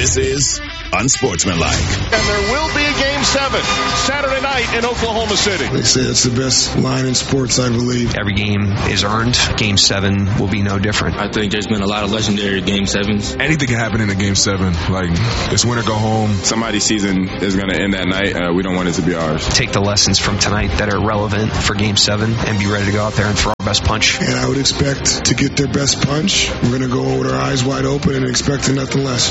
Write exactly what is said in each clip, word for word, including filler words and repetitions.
This is Unsportsmanlike. And there will be a game seven Saturday night in Oklahoma City. They say it's the best line in sports, I believe. Every game is earned. Game seven will be no different. I think there's been a lot of legendary game sevens. Anything can happen in a game seven. Like, it's win or go home. Somebody's season is going to end that night. Uh, we don't want it to be ours. Take the lessons from tonight that are relevant for game seven and be ready to go out there and throw our best punch. And I would expect to get their best punch. We're going to go with our eyes wide open and expect nothing less.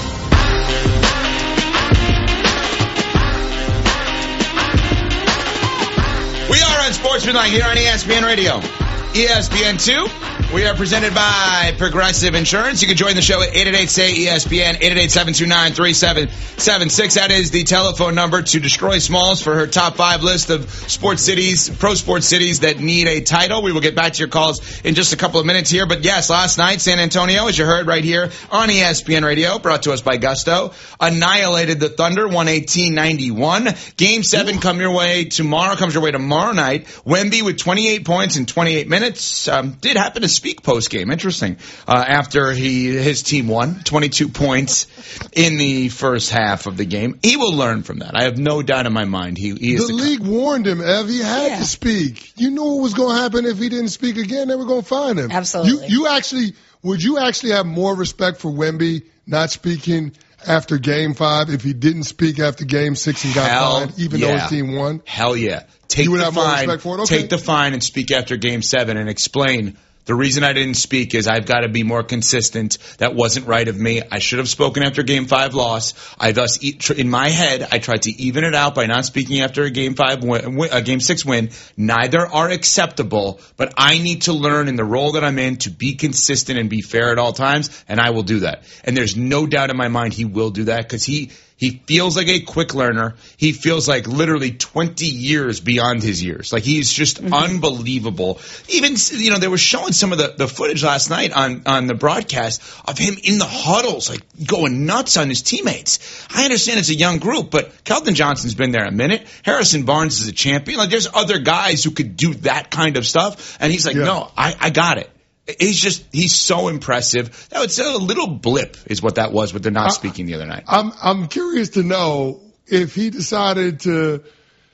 We are Unsportsmanlike here on E S P N Radio. E S P N two. We are presented by Progressive Insurance. You can join the show at eight eight eight, S A Y, E S P N, eight eight eight, seven two nine, three seven seven six. That is the telephone number to Destroy Smalls for her top five list of sports cities, pro sports cities that need a title. We will get back to your calls in just a couple of minutes here. But yes, last night, San Antonio, as you heard right here on E S P N Radio, brought to us by Gusto, annihilated the Thunder, one eighteen ninety-one. Game seven come your way tomorrow, comes your way tomorrow night. Wemby with twenty-eight points in twenty-eight minutes. Um, did happen to speak post-game. Interesting. Uh, after he his team won, twenty-two points in the first half of the game. He will learn from that. I have no doubt in my mind. He, he is the, the league co- warned him, Ev. He had yeah. to speak. You knew what was going to happen if he didn't speak again. They were going to find him. Absolutely. You, you actually, would you actually have more respect for Wemby not speaking after game five if he didn't speak after game six and got Hell fined, even yeah. though his team won? Hell yeah. Take you would the have fine, more respect for it? Okay. Take the fine and speak after game seven and explain. The reason I didn't speak is I've got to be more consistent. That wasn't right of me. I should have spoken after game five loss. I thus, in my head, I tried to even it out by not speaking after a game five win, a game six win. Neither are acceptable, but I need to learn in the role that I'm in to be consistent and be fair at all times, and I will do that. And there's no doubt in my mind he will do that because he He feels like a quick learner. He feels like literally twenty years beyond his years. Like he's just mm-hmm. unbelievable. Even, you know, they were showing some of the, the footage last night on, on the broadcast of him in the huddles, like going nuts on his teammates. I understand it's a young group, but Keldon Johnson's been there a minute. Harrison Barnes is a champion. Like there's other guys who could do that kind of stuff. And he's like, yeah. no, I, I got it. He's just, he's so impressive. That was a little blip is what that was with the not I, speaking the other night. I'm, I'm curious to know if he decided to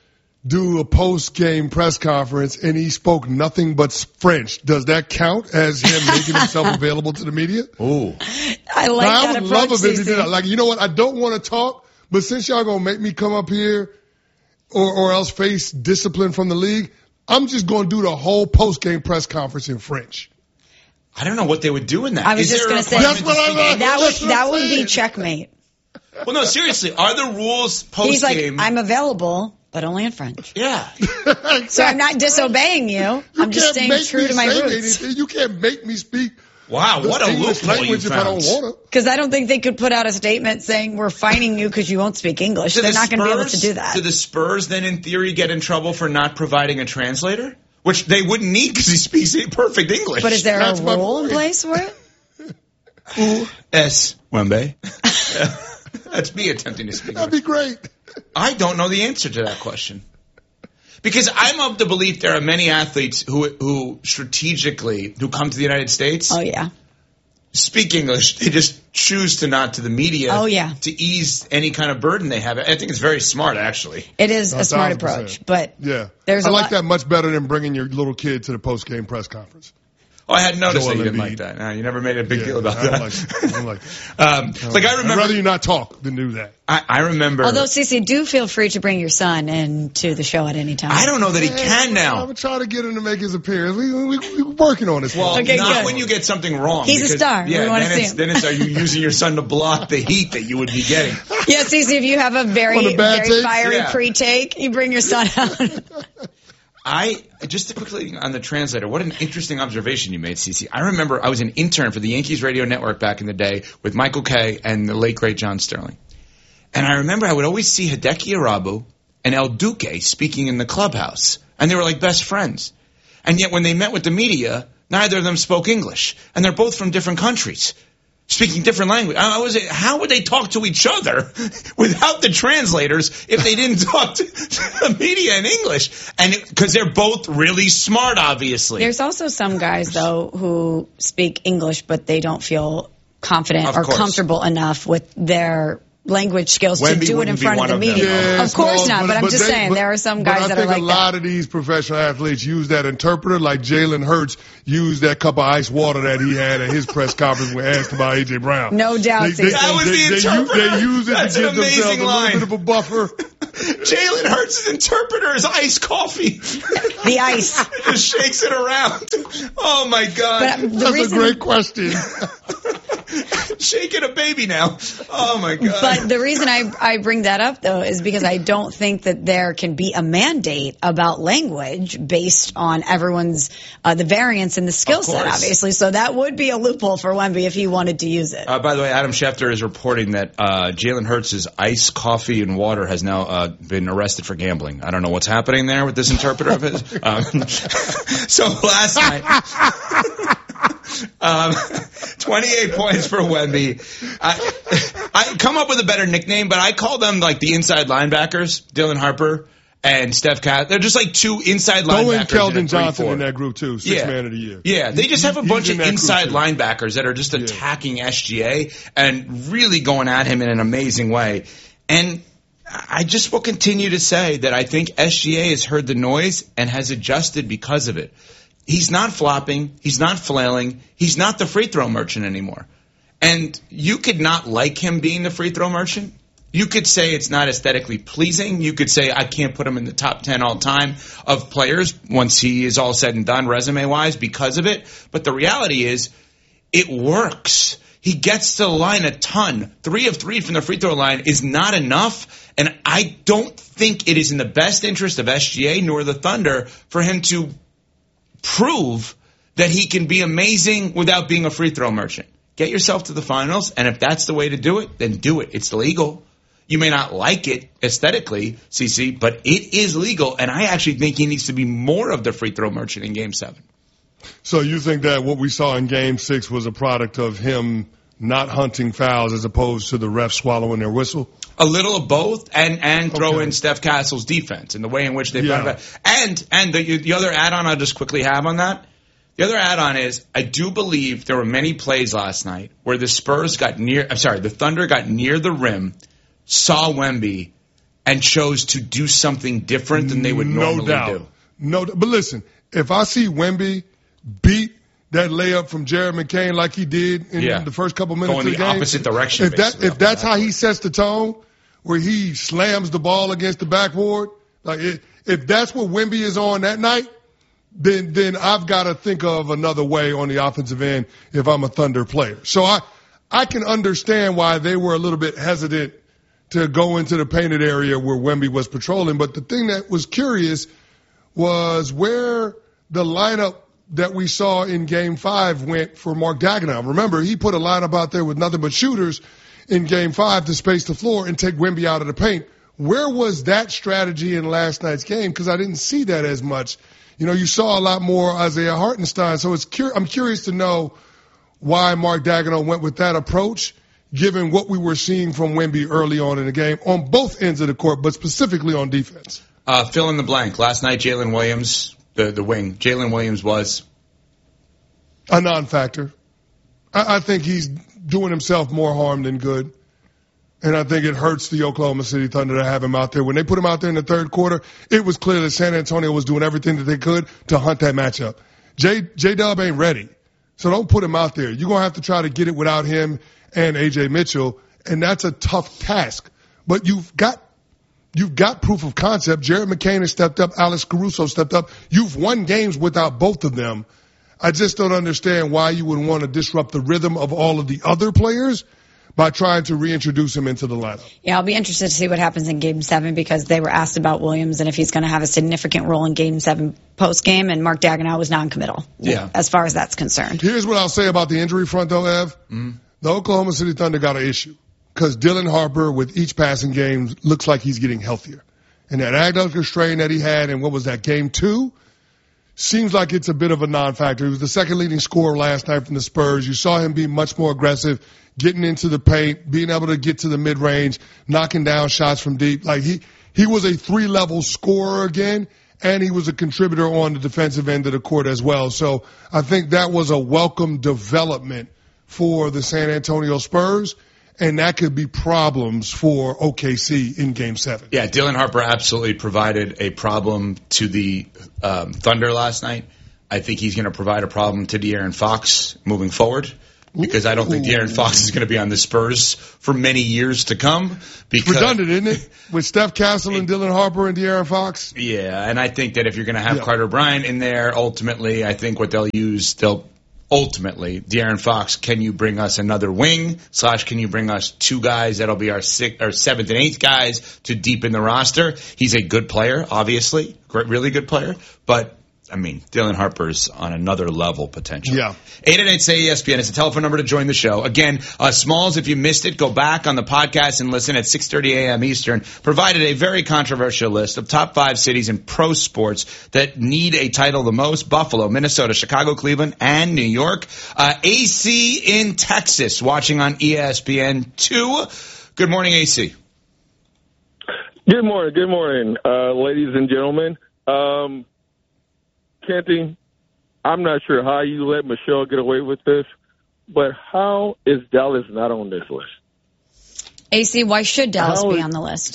do a post-game press conference and he spoke nothing but French. Does that count as him making himself available to the media? Ooh. I like now, that I would approach, love him if he did that. Like, you know what? I don't want to talk, but since y'all going to make me come up here or, or else face discipline from the league, I'm just going to do the whole post-game press conference in French. I don't know what they would do in that. I was Is just going to say that's what I, that that's would that would be checkmate. Well, no, seriously, are the rules post game? He's like, I'm available, but only in French. Yeah. Exactly. So I'm not disobeying you. you I'm just staying true to my roots. Anything. You can't make me speak. Wow, what a loophole you found. Because I don't think they could put out a statement saying we're fining you because you won't speak English. Do They're the not going to be able Spurs- to do that. Do the Spurs then, in theory, get in trouble for not providing a translator? Which they wouldn't need because he speaks perfect English. But is there That's a rule in place for it? U S Wemby. That's me attempting to speak. That'd be great. I don't know the answer to that question. Because I'm of the belief there are many athletes who who strategically, who come to the United States. Oh, yeah. Speak English. They just choose to not to the media. Oh, yeah. To ease any kind of burden they have. I think it's very smart, actually. It is a smart one thousand percent. approach, but yeah, there's I a like lot- that much better than bringing your little kid to the post-game press conference. Oh, I hadn't noticed Joel that you didn't Embiid. like that. No, you never made a big Yeah, deal about I don't that. like that. I don't like that. um, I don't like I I'd remember. rather you not talk than do that. I, I remember. Although, Cece, do feel free to bring your son into the show at any time. I don't know that he can I'm now. gonna try to get him to make his appearance. We we we we're working on this. Well, Okay, not good. when you get something wrong. He's a because, star. We Yeah, wanna then see it's him. then it's are you using your son to block the heat that you would be getting? Yeah, Cece, if you have a On very, the bad very takes? fiery Yeah. pre-take, you bring your son out. I just to quickly on the translator. What an interesting observation you made, Cece. I remember I was an intern for the Yankees radio network back in the day with Michael Kay and the late great John Sterling, and I remember I would always see Hideki Arabu and El Duque speaking in the clubhouse, and they were like best friends. And yet when they met with the media, neither of them spoke English, and they're both from different countries. Speaking different language. I was, how would they talk to each other without the translators if they didn't talk to the media in English? And because they're both really smart, obviously. There's also some guys, though, who speak English, but they don't feel confident Of or course. comfortable enough with their language skills Wemby to do it in wouldn't be front of one the of them, media. though. Yeah, of course well, not, but, I'm just they- saying but- there are some but guys I that think are like a lot that. of these professional athletes use that interpreter, like Jalen Hurts used that cup of ice water that he had at his press conference when asked about A J Brown. No doubt, They, they, Steve. That was they, the they, interpreter. They, use it That's to an give themselves amazing a line. little bit of a buffer. Jalen Hurts' interpreter is iced coffee. The ice. Just shakes it around. Oh my God. But the That's reason, a great question. Shaking a baby now. Oh my God. But the reason I, I bring that up, though, is because I don't think that there can be a mandate about language based on everyone's, uh, the variance in the skill set, course. obviously. So that would be a loophole for Wemby if he wanted to use it. Uh, by the way, Adam Schefter is reporting that uh, Jalen Hurts' iced coffee and water has now uh, been arrested for gambling. I don't know what's happening there with this interpreter of his. Um, so last night, um, twenty-eight points for Wemby. I, I come up with a better nickname, but I call them like the inside linebackers, Dylan Harper and Steph Cass. They're just like two inside Throw linebackers. in Keldon in a Johnson three four. in that group, too. Six Yeah. man of the year. Yeah, they just have a He's bunch in of that group, inside too. linebackers that are just attacking S G A and really going at him in an amazing way. And I just will continue to say that I think S G A has heard the noise and has adjusted because of it. He's not flopping. He's not flailing. He's not the free throw merchant anymore. And you could not like him being the free throw merchant. You could say it's not aesthetically pleasing. You could say I can't put him in the top ten all time of players once he is all said and done resume-wise because of it. But the reality is it works. He gets to the line a ton. Three of three from the free throw line is not enough. And I don't think it is in the best interest of S G A nor the Thunder for him to prove that he can be amazing without being a free throw merchant. Get yourself to the finals, and if that's the way to do it, then do it. It's legal. You may not like it aesthetically, C C, but it is legal, and I actually think he needs to be more of the free throw merchant in Game seven. So you think that what we saw in Game six was a product of him not hunting fouls as opposed to the refs swallowing their whistle? A little of both, and, and throw Okay. in Steph Castle's defense and the way in which they've Yeah. done it. And, and the, the other add-on I'll just quickly have on that, the other add-on is I do believe there were many plays last night where the Spurs got near, I'm sorry, the Thunder got near the rim, saw Wemby, and chose to do something different than they would no normally doubt. do. No doubt. But listen, if I see Wemby beat that layup from Jared McCain like he did in Yeah. the first couple minutes Going of the the game, opposite direction, If that basically, if off that's the how he backboard. sets the tone, where he slams the ball against the backboard, like it, if that's what Wemby is on that night, then then I've got to think of another way on the offensive end if I'm a Thunder player. So I I can understand why they were a little bit hesitant to go into the painted area where Wemby was patrolling. But the thing that was curious was where the lineup that we saw in Game Five went for Mark Dagenham. Remember, he put a lineup out there with nothing but shooters in Game Five to space the floor and take Wemby out of the paint. Where was that strategy in last night's game? Because I didn't see that as much. You know, you saw a lot more Isaiah Hartenstein. So it's cur- I'm curious to know why Mark Dagenham went with that approach, given what we were seeing from Wemby early on in the game on both ends of the court, but specifically on defense. Uh, fill in the blank. Last night, Jalen Williams, the, the wing, Jalen Williams was A non-factor. I, I think he's doing himself more harm than good. And I think it hurts the Oklahoma City Thunder to have him out there. When they put him out there in the third quarter, it was clear that San Antonio was doing everything that they could to hunt that matchup. J, J-Dub ain't ready. So don't put him out there. You're going to have to try to get it without him and A J Mitchell. And that's a tough task. But you've got, you've got proof of concept. Jared McCain has stepped up. Alex Caruso stepped up. You've won games without both of them. I just don't understand why you would want to disrupt the rhythm of all of the other players by trying to reintroduce him into the lineup. Yeah, I'll be interested to see what happens in Game seven because they were asked about Williams and if he's going to have a significant role in Game seven post-game, and Mark Dagenham was non-committal Yeah. as far as that's concerned. Here's what I'll say about the injury front, though, Ev. Mm. The Oklahoma City Thunder got an issue because Dylan Harper, with each passing game, looks like he's getting healthier. And that adductor strain that he had in, what was that, Game two? Seems like it's a bit of a non-factor. He was the second leading scorer last night from the Spurs. You saw him be much more aggressive, getting into the paint, being able to get to the mid-range, knocking down shots from deep. Like he, he was a three-level scorer again, and he was a contributor on the defensive end of the court as well. So I think that was a welcome development for the San Antonio Spurs, and that could be problems for O K C in Game seven. Yeah, Dylan Harper absolutely provided a problem to the um, Thunder last night. I think he's going to provide a problem to De'Aaron Fox moving forward, because I don't think De'Aaron Fox is going to be on the Spurs for many years to come. Because, redundant, isn't it? With Steph Castle and Dylan Harper and De'Aaron Fox? Yeah, and I think that if you're going to have yeah. Carter Bryant in there, ultimately, I think what they'll use, they'll ultimately, De'Aaron Fox, can you bring us another wing, slash can you bring us two guys that'll be our sixth, or seventh and eighth guys to deepen the roster? He's a good player, obviously, great, really good player, but I mean, Dylan Harper's on another level potentially. Yeah. eight eight eight, say E S P N is the telephone number to join the show. Again, uh, Smalls, if you missed it, go back on the podcast and listen at six thirty a.m. Eastern. Provided a very controversial list of top five cities in pro sports that need a title the most. Buffalo, Minnesota, Chicago, Cleveland, and New York. Uh, A C in Texas, watching on E S P N two. Good morning, A C. Good morning. Good morning, uh, ladies and gentlemen. Um, Kenty, I'm not sure how you let Michelle get away with this, but how is Dallas not on this list? A C, why should Dallas how be is, on the list?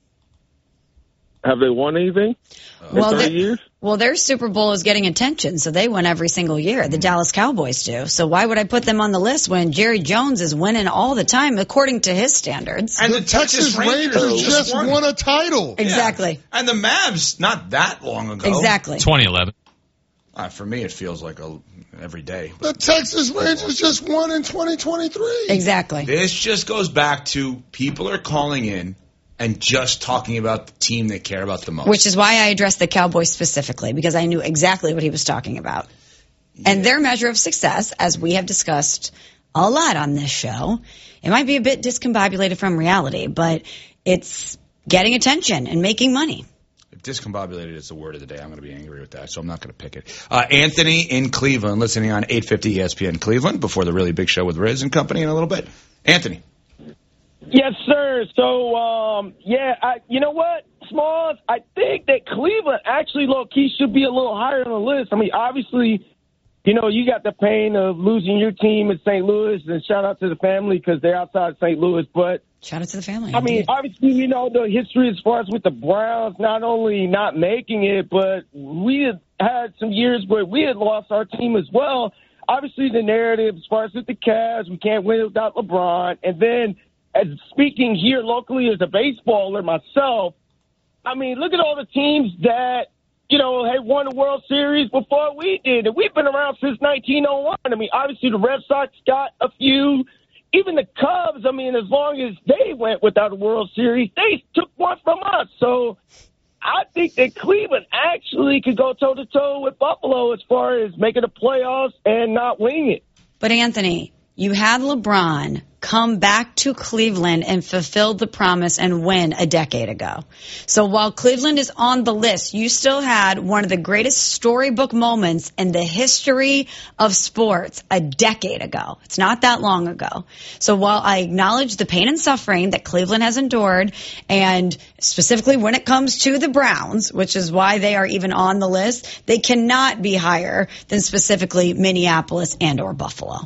Have they won anything in well, thirty years? Well, their Super Bowl is getting attention, so they win every single year. The Dallas Cowboys do. So why would I put them on the list when Jerry Jones is winning all the time, according to his standards? And the, the Texas, Texas Rangers, Rangers just won. won a title. Exactly. Yeah. And the Mavs, not that long ago. Exactly. twenty eleven. Uh, for me, it feels like a, every day. The Texas Rangers just won in twenty twenty-three. Exactly. This just goes back to people are calling in and just talking about the team they care about the most. Which is why I addressed the Cowboys specifically, because I knew exactly what he was talking about. Yeah. And their measure of success, as we have discussed a lot on this show, it might be a bit discombobulated from reality, but it's getting attention and making money. Discombobulated is the word of the day. I'm going to be angry with that, so I'm not going to pick it. Uh, Anthony in Cleveland, listening on eight fifty E S P N Cleveland before the really big show with Riz and company in a little bit. Anthony. Yes, sir. So, um, yeah, I, you know what, Smalls? I think that Cleveland actually, low-key, should be a little higher on the list. I mean, obviously, you know, you got the pain of losing your team in Saint Louis, and shout out to the family because they're outside Saint Louis, but shout out to the family. I mean, indeed. Obviously, you know, the history as far as with the Browns, not only not making it, but we had had some years where we had lost our team as well. Obviously, the narrative as far as with the Cavs, we can't win without LeBron. And then, as speaking here locally as a baseballer myself, I mean, look at all the teams that, you know, had won the World Series before we did. And we've been around since nineteen oh one. I mean, obviously, the Red Sox got a few. Even the Cubs, I mean, as long as they went without a World Series, they took one from us. So I think that Cleveland actually could go toe-to-toe with Buffalo as far as making the playoffs and not winning it. But, Anthony, you had LeBron come back to Cleveland and fulfilled the promise and win a decade ago. So while Cleveland is on the list, you still had one of the greatest storybook moments in the history of sports a decade ago. It's not that long ago. So while I acknowledge the pain and suffering that Cleveland has endured, and specifically when it comes to the Browns, which is why they are even on the list, they cannot be higher than specifically Minneapolis and or Buffalo.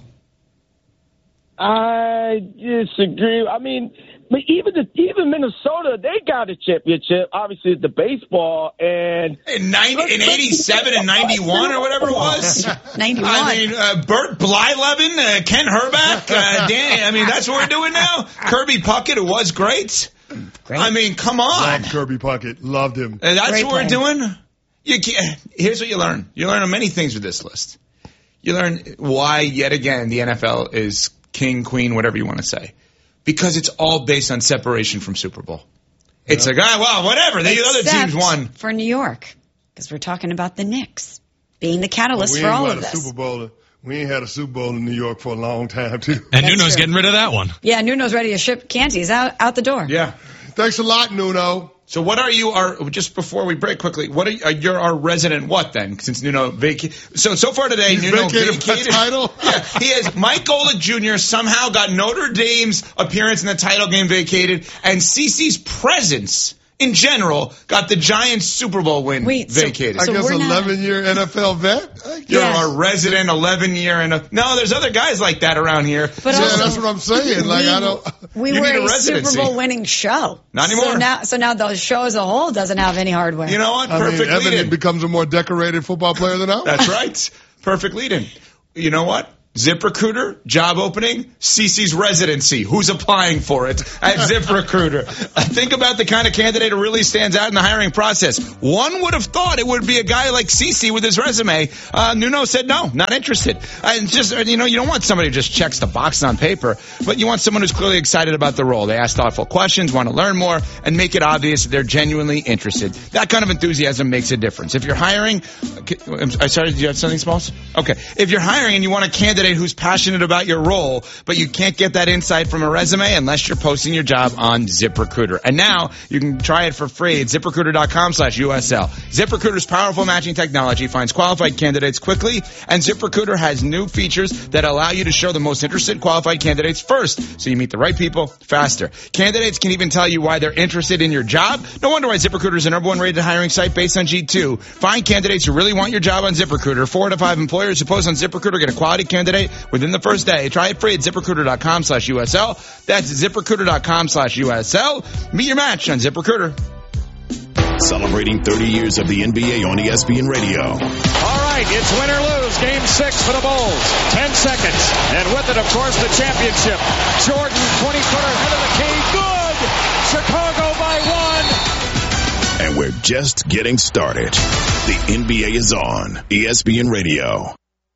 I disagree. I mean, but even the, even Minnesota, they got a championship. Obviously, it's the baseball and in ninety, in eighty-seven and ninety-one or whatever it was. ninety-one. I mean, uh, Bert Blyleven, uh, Ken Herbeck, uh, Danny. I mean, that's what we're doing now. Kirby Puckett, who was great. Great. I mean, come on. Loved Kirby Puckett. Loved him. And that's great what we're player. doing. You can't, here's what you learn. You learn many things with this list. You learn why, yet again, the N F L is king, queen, whatever you want to say. Because it's all based on separation from Super Bowl. It's yeah. like, ah, well, whatever. The Except other teams won. For New York. Because we're talking about the Knicks being the catalyst well, for all of a this. Super Bowl. We ain't had a Super Bowl in New York for a long time, too. And That's Nuno's true. getting rid of that one. Yeah, Nuno's ready to ship Canties out, out the door. Yeah. Thanks a lot, Nuno. So what are you, our, just before we break quickly, what are you, you're our resident what then, since Nuno vacated? So, so far today, He's Nuno vacated. vacated. title? Yeah, he has, Mike Golick Junior somehow got Notre Dame's appearance in the title game vacated, and CeCe's presence in general, got the Giants Super Bowl win Wait, so- vacated. so I guess we're not- eleven-year N F L vet? I You're Yeah. a resident eleven-year and a no. There's other guys like that around here. But Yeah, also, that's what I'm saying. Like, we, I don't. we You were need a a residency. Super Bowl winning show. Not anymore. So now, so now the show as a whole doesn't have any hardware. You know what? I mean, Perfect Evan lead-in. becomes a more decorated football player than I was. That's right. Perfect lead-in. You know what? ZipRecruiter, job opening, Cece's residency. Who's applying for it at ZipRecruiter? Uh, think about the kind of candidate who really stands out in the hiring process. One would have thought it would be a guy like Cece with his resume. Uh, Nuno said no, not interested. And just, you know, you don't want somebody who just checks the box on paper, but you want someone who's clearly excited about the role. They ask thoughtful questions, want to learn more, and make it obvious that they're genuinely interested. That kind of enthusiasm makes a difference. If you're hiring, I'm sorry, did you have something, Smalls? Okay. If you're hiring and you want a candidate who's passionate about your role, but you can't get that insight from a resume unless you're posting your job on ZipRecruiter. And now you can try it for free at ZipRecruiter.com slash USL. ZipRecruiter's powerful matching technology finds qualified candidates quickly, and ZipRecruiter has new features that allow you to show the most interested qualified candidates first, so you meet the right people faster. Candidates can even tell you why they're interested in your job. No wonder why ZipRecruiter is the number one rated hiring site based on G two. Find candidates who really want your job on ZipRecruiter. Four to five employers who post on ZipRecruiter get a quality candidate within the first day. Try it free at ZipRecruiter.com slash USL. That's ZipRecruiter.com slash USL. Meet your match on ZipRecruiter. Celebrating thirty years of the N B A on E S P N Radio. All right, it's win or lose. Game six for the Bulls. Ten seconds. And with it, of course, the championship. Jordan, twenty-footer, head of the key. Good! Chicago by one. And we're just getting started. The N B A is on E S P N Radio.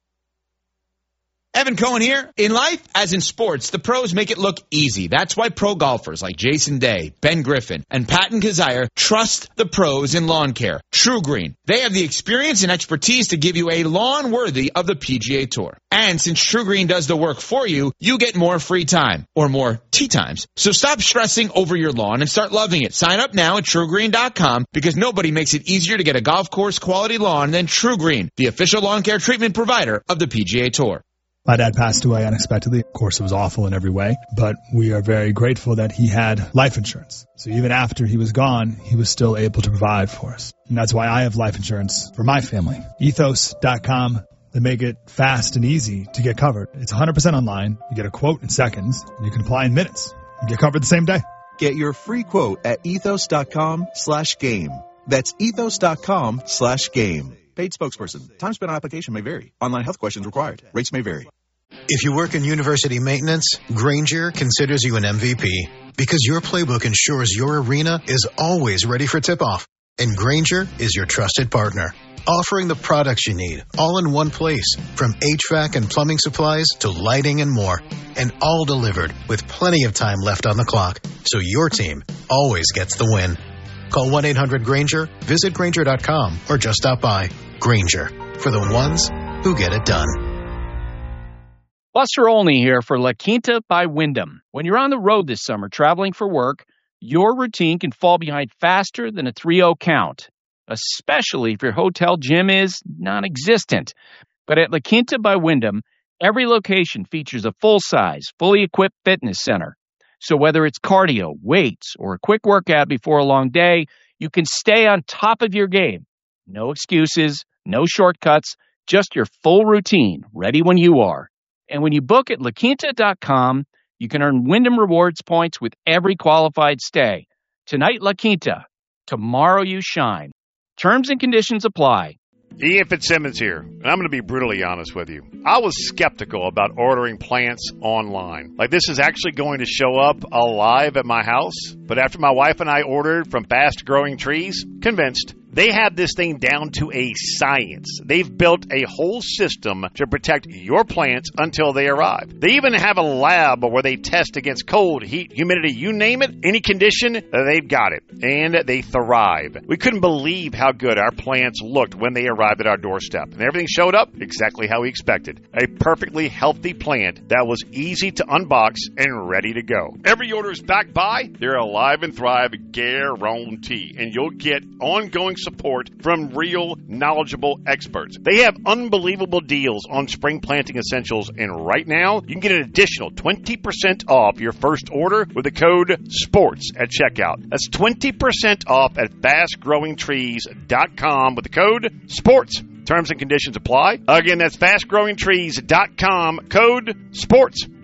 Evan Cohen here. In life, as in sports, the pros make it look easy. That's why pro golfers like Jason Day, Ben Griffin, and Patton Kazire trust the pros in lawn care. True Green. They have the experience and expertise to give you a lawn worthy of the P G A Tour. And since True Green does the work for you, you get more free time, or more tee times. So stop stressing over your lawn and start loving it. Sign up now at True Green dot com because nobody makes it easier to get a golf course quality lawn than True Green, the official lawn care treatment provider of the P G A Tour. My dad passed away unexpectedly. Of course, it was awful in every way, but we are very grateful that he had life insurance. So even after he was gone, he was still able to provide for us. And that's why I have life insurance for my family. Ethos dot com. They make it fast and easy to get covered. It's one hundred percent online. You get a quote in seconds, and you can apply in minutes. You get covered the same day. Get your free quote at ethos.com slash game. That's ethos.com slash game. Paid spokesperson. Time spent on application may vary. Online health questions required. Rates may vary. If you work in university maintenance, Grainger considers you an M V P because your playbook ensures your arena is always ready for tip-off. And Grainger is your trusted partner, offering the products you need all in one place, from H V A C and plumbing supplies to lighting and more, and all delivered with plenty of time left on the clock, so your team always gets the win. Call one eight hundred Grainger, visit Grainger dot com, or just stop by. Grainger, for the ones who get it done. Buster Olney here for La Quinta by Wyndham. When you're on the road this summer traveling for work, your routine can fall behind faster than a three oh count, especially if your hotel gym is non-existent. But at La Quinta by Wyndham, every location features a full-size, fully equipped fitness center. So whether it's cardio, weights, or a quick workout before a long day, you can stay on top of your game. No excuses, no shortcuts, just your full routine, ready when you are. And when you book at La Quinta dot com, you can earn Wyndham Rewards points with every qualified stay. Tonight, La Quinta. Tomorrow, you shine. Terms and conditions apply. Ian Fitzsimmons here, and I'm going to be brutally honest with you. I was skeptical about ordering plants online. Like, this is actually going to show up alive at my house. But after my wife and I ordered from Fast Growing Trees, convinced. They have this thing down to a science. They've built a whole system to protect your plants until they arrive. They even have a lab where they test against cold, heat, humidity, you name it, any condition, they've got it. And they thrive. We couldn't believe how good our plants looked when they arrived at our doorstep. And everything showed up exactly how we expected. A perfectly healthy plant that was easy to unbox and ready to go. Every order is backed by their Alive and Thrive guarantee. And you'll get ongoing support from real, knowledgeable experts. They have unbelievable deals on spring planting essentials, and right now, you can get an additional twenty percent off your first order with the code SPORTS at checkout. That's twenty percent off at fast growing trees dot com with the code SPORTS. Terms and conditions apply. Again, that's fast growing trees dot com, code SPORTS.